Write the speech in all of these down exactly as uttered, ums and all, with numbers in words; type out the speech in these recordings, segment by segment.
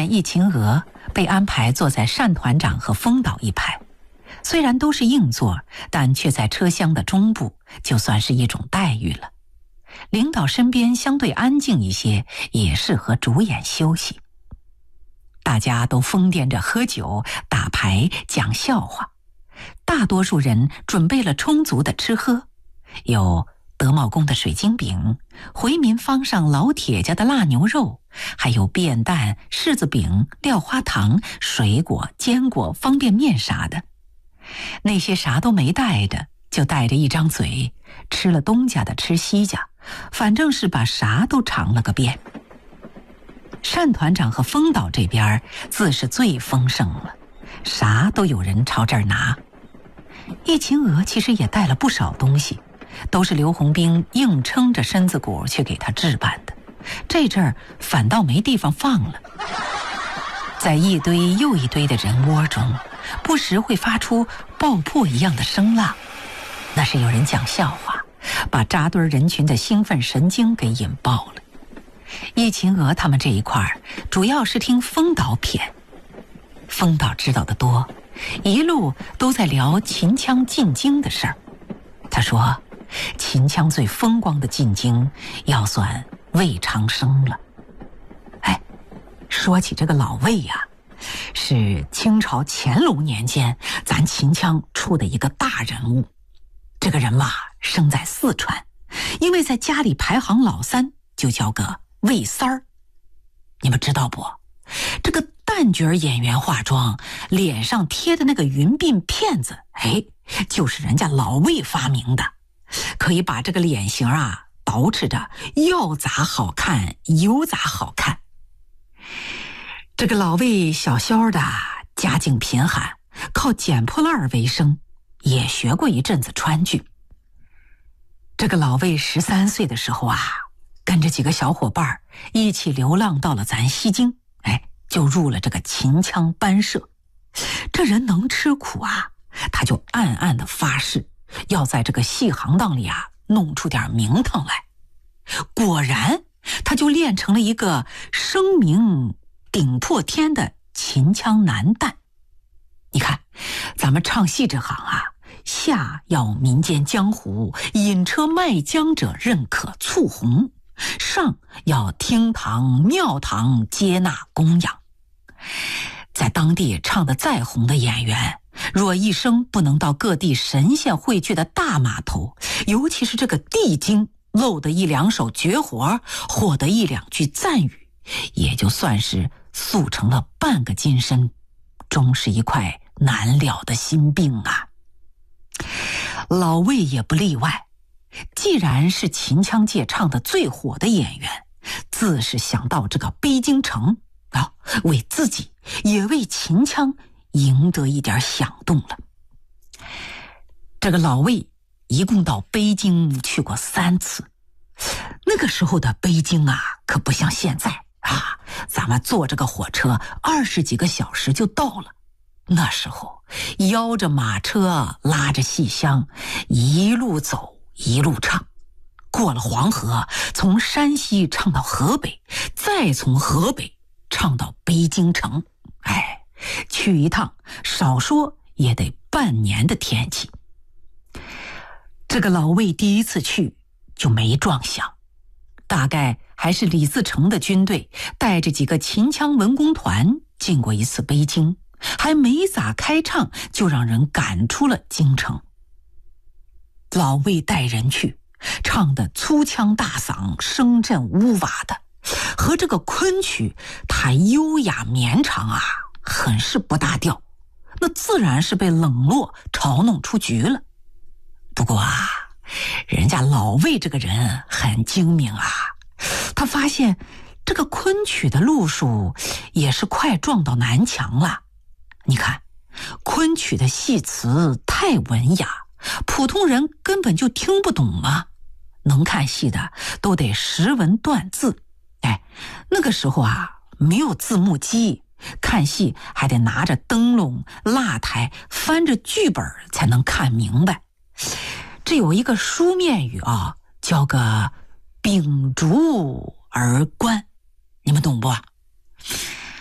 演易秦娥被安排坐在单团长和风导一排，虽然都是硬座，但却在车厢的中部，就算是一种待遇了。领导身边相对安静一些，也适合主演休息。大家都疯癫着喝酒、打牌、讲笑话，大多数人准备了充足的吃喝，有德茂宫的水晶饼，回民坊上老铁家的腊牛肉，还有便蛋、柿子饼、料花糖、水果、坚果、方便面啥的。那些啥都没带的，就带着一张嘴，吃了东家的吃西家，反正是把啥都尝了个遍。单团长和风导这边自是最丰盛了，啥都有人朝这儿拿。易秦娥其实也带了不少东西，都是刘洪兵硬撑着身子骨去给他置办的，这阵儿反倒没地方放了。在一堆又一堆的人窝中，不时会发出爆破一样的声浪，那是有人讲笑话，把扎堆人群的兴奋神经给引爆了。易秦娥他们这一块主要是听风导谝，风导知道的多，一路都在聊秦腔进京的事儿。他说秦腔最风光的进京要算魏长生了。哎，说起这个老魏呀、啊，是清朝乾隆年间咱秦腔出的一个大人物。这个人嘛，生在四川，因为在家里排行老三，就叫个魏三儿。你们知道不？这个旦角演员化妆，脸上贴的那个云鬓片子，哎，就是人家老魏发明的，可以把这个脸型啊捯饬着要咋好看有咋好看。这个老魏小小的，家境贫寒，靠捡破烂为生，也学过一阵子川剧。这个老魏十三岁的时候啊，跟着几个小伙伴一起流浪到了咱西京，哎，就入了这个秦腔班社。这人能吃苦啊，他就暗暗的发誓要在这个戏行当里啊弄出点名堂来。果然他就练成了一个声名顶破天的秦腔男旦。你看咱们唱戏这行啊，下要民间江湖引车卖浆者认可促红，上要厅堂庙堂接纳供养。在当地唱得再红的演员，若一生不能到各地神仙汇聚的大码头，尤其是这个地京露得一两手绝活，获得一两句赞语，也就算是塑成了半个金身，终是一块难了的心病啊。老魏也不例外，既然是秦腔界唱得最火的演员，自是想到这个北京城啊，为自己也为秦腔赢得一点响动了。这个老魏一共到北京去过三次，那个时候的北京啊，可不像现在啊，咱们坐这个火车二十几个小时就到了。那时候摇着马车，拉着戏箱，一路走一路唱，过了黄河，从山西唱到河北，再从河北唱到北京城。哎，去一趟少说也得半年的天气。这个老魏第一次去就没撞响，大概还是李自成的军队带着几个秦腔文工团进过一次北京，还没咋开唱就让人赶出了京城。老魏带人去，唱的粗腔大嗓，声震屋瓦的，和这个昆曲它优雅绵长啊，很是不搭调，那自然是被冷落嘲弄出局了。不过啊，人家老魏这个人很精明啊，他发现这个昆曲的路数也是快撞到南墙了。你看昆曲的戏词太文雅，普通人根本就听不懂啊，能看戏的都得识文断字。哎，那个时候啊，没有字幕机，看戏还得拿着灯笼蜡台翻着剧本才能看明白。这有一个书面语啊，叫个秉烛而观，你们懂不？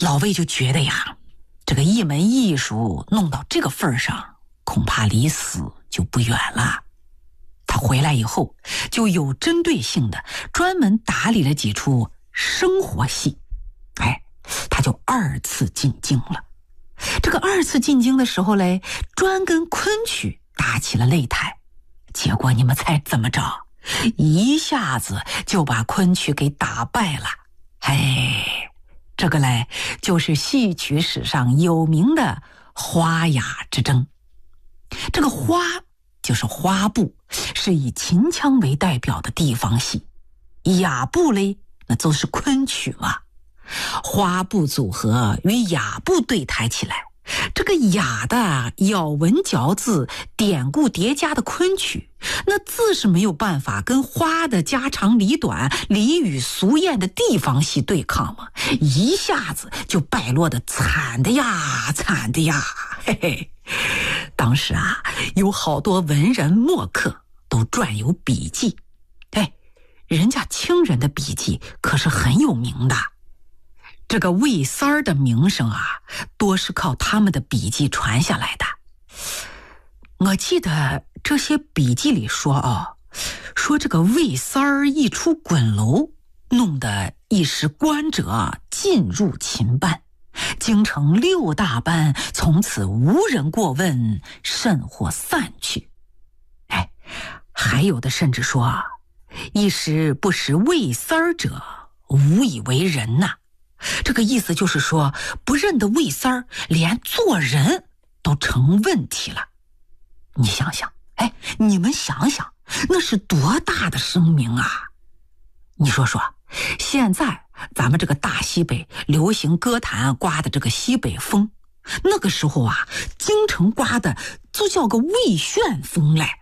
老魏就觉得呀，这个一门艺术弄到这个份上，恐怕离死就不远了。他回来以后，就有针对性的专门打理了几出生活戏，哎，他就二次进京了。这个二次进京的时候嘞，专跟昆曲打起了擂台，结果你们猜怎么着？一下子就把昆曲给打败了。哎，这个嘞就是戏曲史上有名的花雅之争。这个花就是花布，是以秦腔为代表的地方戏。雅布嘞，那都是昆曲嘛。花布组合与雅布对台起来，这个雅的咬文嚼字、典故叠加的昆曲，那自是没有办法跟花的家长里短、俚语俗谚的地方戏对抗嘛，一下子就败落的惨的呀，惨的呀，嘿嘿。当时啊，有好多文人墨客都撰有笔记，哎，人家清人的笔记可是很有名的。这个魏三儿的名声啊，多是靠他们的笔记传下来的。我记得这些笔记里说哦，说这个魏三儿一出滚楼，弄得一时观者尽入秦班，京城六大班从此无人过问，甚或散去。哎，还有的甚至说啊，一时不识魏三儿者，无以为人呐、啊。这个意思就是说，不认得魏三儿，连做人都成问题了。你想想，哎，你们想想，那是多大的声名啊！你说说，现在咱们这个大西北流行歌坛刮的这个西北风，那个时候啊，京城刮的就叫个魏旋风嘞。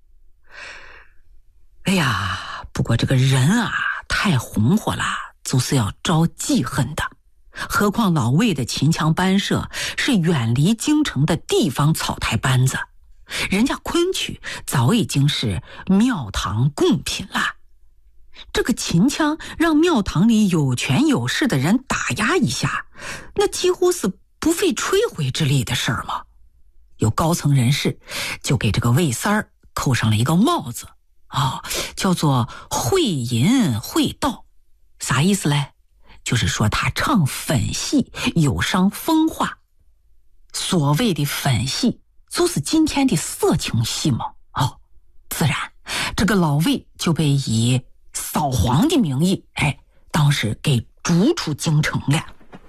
哎呀，不过这个人啊，太红火了，就是要招记恨的。何况老魏的秦腔班社是远离京城的地方草台班子，人家昆曲早已经是庙堂贡品了。这个秦腔让庙堂里有权有势的人打压一下，那几乎是不费吹灰之力的事儿嘛。有高层人士就给这个魏三儿扣上了一个帽子，哦，叫做会吟会道。啥意思嘞？就是说他唱粉戏有伤风化。所谓的粉戏就是今天的色情戏嘛。哦，自然这个老魏就被以扫黄的名义，哎，当时给逐出京城了。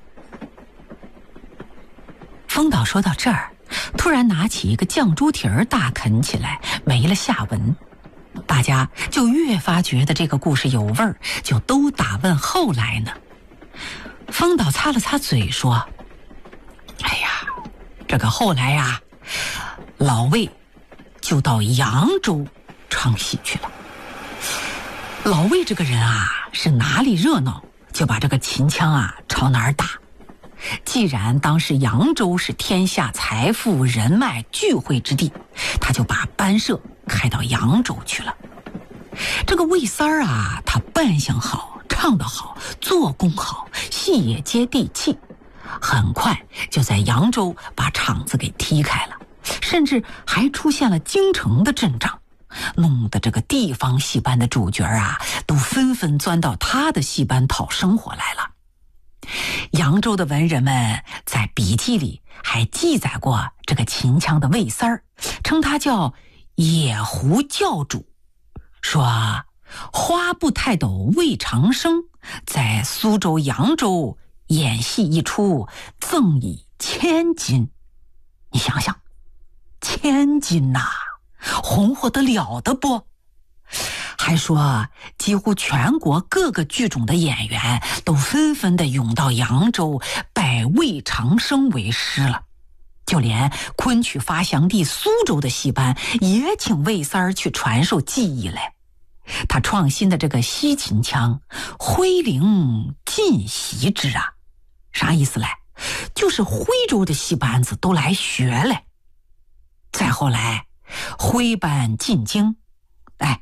风导说到这儿，突然拿起一个酱猪蹄儿大啃起来，没了下文。大家就越发觉得这个故事有味儿，就都打问后来呢。风导擦了擦嘴说：哎呀，这个后来呀、啊，老魏就到扬州唱戏去了。老魏这个人啊，是哪里热闹就把这个秦腔啊朝哪儿打。既然当时扬州是天下财富人脉聚会之地，他就把班社开到扬州去了。这个魏三儿啊，他扮相好，唱得好，做工好，戏也接地气，很快就在扬州把场子给踢开了，甚至还出现了京城的阵仗，弄得这个地方戏班的主角啊，都纷纷钻到他的戏班讨生活来了。扬州的文人们在笔记里还记载过这个秦腔的魏三儿，称他叫野狐教主，说花布泰斗魏长生在苏州、扬州演戏一出，赠以千金。你想想，千金呐、啊，红火得了的不？还说几乎全国各个剧种的演员都纷纷的涌到扬州拜魏长生为师了，就连昆曲发祥地苏州的戏班也请魏三儿去传授技艺来。他创新的这个西秦腔徽灵尽习之啊，啥意思嘞？就是徽州的戏班子都来学嘞。再后来徽班进京，哎，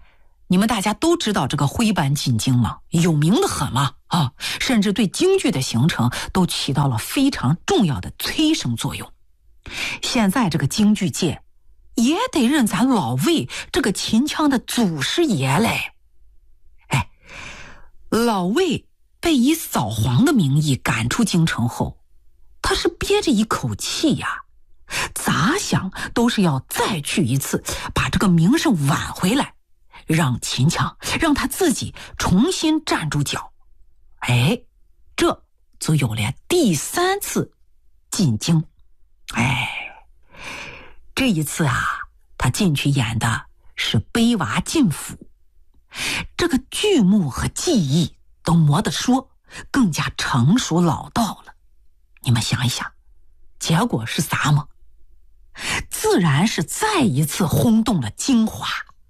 你们大家都知道这个徽班进京嘛，有名的很嘛啊，甚至对京剧的形成都起到了非常重要的催生作用。现在这个京剧界也得认咱老魏这个秦腔的祖师爷嘞。哎，老魏被以扫黄的名义赶出京城后，他是憋着一口气呀，咋想都是要再去一次，把这个名声挽回来，让秦腔让他自己重新站住脚。哎，这就有了第三次进京。哎，这一次啊，他进去演的是卑娃进府，这个剧目和技艺都没得说，更加成熟老道了。你们想一想，结果是啥吗？自然是再一次轰动了京华。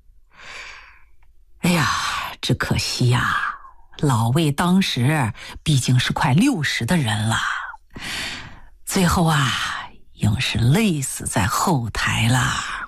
哎呀，只可惜呀，老魏当时毕竟是快六十的人了，最后啊，硬是累死在后台了。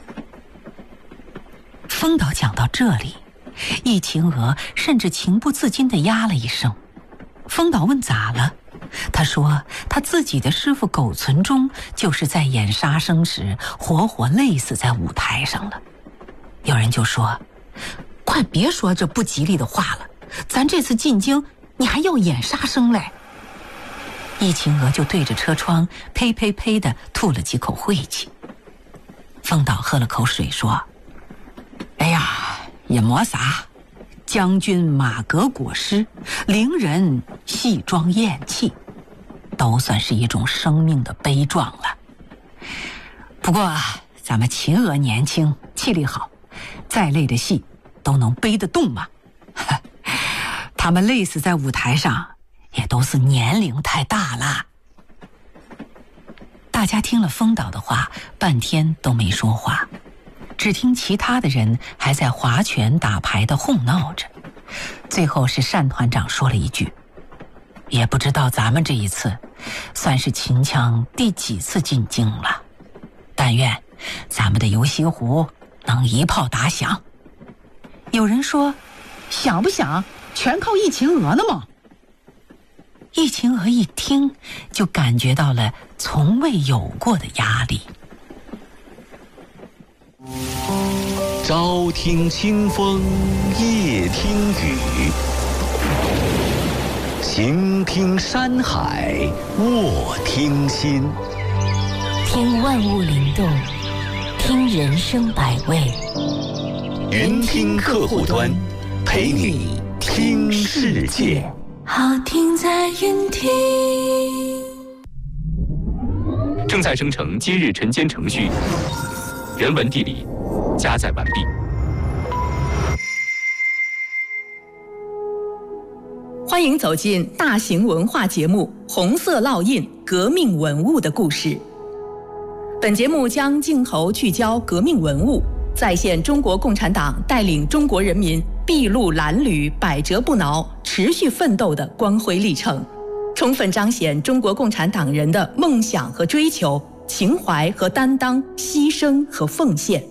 风导讲到这里，易秦娥甚至情不自禁地呀了一声。风导问咋了？他说他自己的师傅苟存忠就是在演杀生时活活累死在舞台上了。有人就说，快别说这不吉利的话了，咱这次进京你还要演杀生嘞。易秦娥就对着车窗呸呸呸地吐了几口晦气。风导喝了口水说，哎呀，也没啥，将军马革裹尸，伶人戏装咽气，都算是一种生命的悲壮了。不过咱们秦娥年轻，气力好，再累的戏都能背得动嘛。他们累死在舞台上，也都是年龄太大了。大家听了风导的话，半天都没说话，只听其他的人还在划拳打牌的哄闹着。最后是单团长说了一句，也不知道咱们这一次算是秦腔第几次进京了，但愿咱们的游西湖能一炮打响。有人说，想不想全靠易秦娥呢嘛。易秦娥一听就感觉到了从未有过的压力。 朝听清风，夜听雨，行听山海，卧听心。 听万物灵动，听人生百味。 云听客户端，陪你听世界。 好听在云听。 正在生成今日晨间程序，人文地理加载完毕。 欢迎走进大型文化节目《红色烙印：革命文物的故事》。本节目将镜头聚焦革命文物，再现中国共产党带领中国人民筚路蓝缕、百折不挠、持续奋斗的光辉历程，充分彰显中国共产党人的梦想和追求、情怀和担当、牺牲和奉献。